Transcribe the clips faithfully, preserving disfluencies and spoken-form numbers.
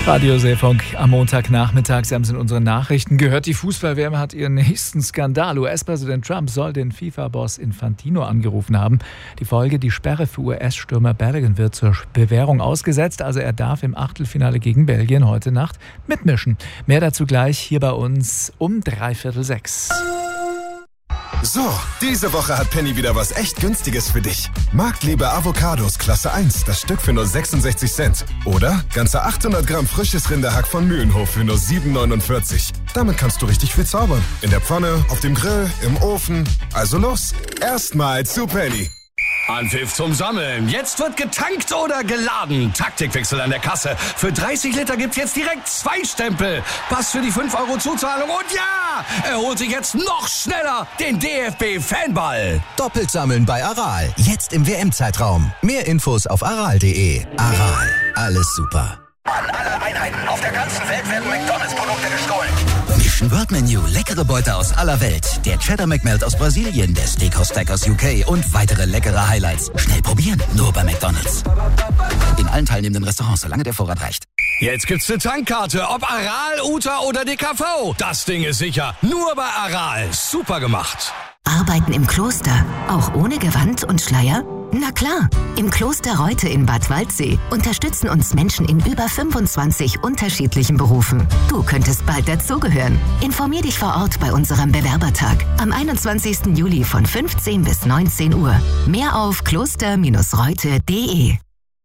Radio Seefunk am Montagnachmittag. Sie haben es in unseren Nachrichten gehört. Die Fußball-W M hat ihren nächsten Skandal. U S-Präsident Trump soll den FIFA-Boss Infantino angerufen haben. Die Folge: die Sperre für U S-Stürmer Balogun wird zur Bewährung ausgesetzt. Also er darf im Achtelfinale gegen Belgien heute Nacht mitmischen. Mehr dazu gleich hier bei uns um dreiviertel sechs. So, diese Woche hat Penny wieder was echt Günstiges für dich. Marktliebe Avocados Klasse eins, das Stück für nur sechsundsechzig Cent. Oder ganze achthundert Gramm frisches Rinderhack von Mühlenhof für nur sieben neunundvierzig. Damit kannst du richtig viel zaubern. In der Pfanne, auf dem Grill, im Ofen. Also los, erstmal zu Penny. Anpfiff zum Sammeln. Jetzt wird getankt oder geladen. Taktikwechsel an der Kasse. Für dreißig Liter gibt's jetzt direkt zwei Stempel. Pass für die fünf Euro Zuzahlung. Und ja, er holt sich jetzt noch schneller den D F B-Fanball. Doppelt sammeln bei Aral. Jetzt im W M-Zeitraum. Mehr Infos auf aral punkt de. Aral. Alles super. An alle Einheiten auf der ganzen Welt werden McDonalds-Produkte gestohlen. Mission World Menu. Leckere Beute aus aller Welt. Der Cheddar McMelt aus Brasilien, der Steakhouse Stack aus U K und weitere leckere Highlights. Schnell probieren, nur bei McDonalds. In allen teilnehmenden Restaurants, solange der Vorrat reicht. Jetzt gibt's eine Tankkarte, ob Aral, Uta oder D K V. Das Ding ist sicher. Nur bei Aral. Super gemacht. Arbeiten im Kloster, auch ohne Gewand und Schleier? Na klar, im Kloster Reute in Bad Waldsee unterstützen uns Menschen in über fünfundzwanzig unterschiedlichen Berufen. Du könntest bald dazugehören. Informier dich vor Ort bei unserem Bewerbertag am einundzwanzigsten Juli von fünfzehn bis neunzehn Uhr. Mehr auf kloster Reute punkt de.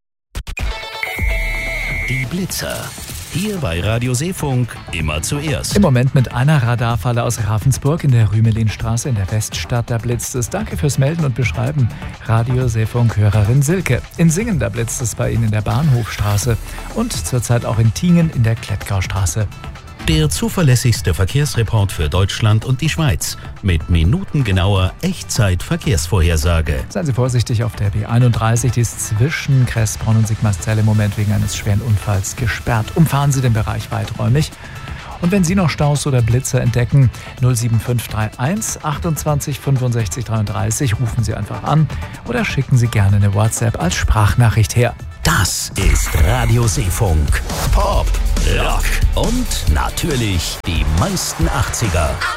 Die Blitzer. Hier bei Radio Seefunk immer zuerst. Im Moment mit einer Radarfalle aus Ravensburg in der Rümelinstraße in der Weststadt. Da blitzt es. Danke fürs Melden und Beschreiben. Radio Seefunk-Hörerin Silke. In Singen, da blitzt es bei Ihnen in der Bahnhofstraße. Und zurzeit auch in Tingen in der Klettgaustraße. Der zuverlässigste Verkehrsreport für Deutschland und die Schweiz. Mit minutengenauer Echtzeit-Verkehrsvorhersage. Seien Sie vorsichtig auf der B einunddreißig. Die ist zwischen Kressbronn und Sigmaringen im Moment wegen eines schweren Unfalls gesperrt. Umfahren Sie den Bereich weiträumig. Und wenn Sie noch Staus oder Blitzer entdecken, null sieben fünf drei eins achtundzwanzig fünfundsechzig dreiunddreißig, rufen Sie einfach an oder schicken Sie gerne eine WhatsApp als Sprachnachricht her. Das ist Radio Seefunk. Pop, Rock und natürlich die meisten achtziger.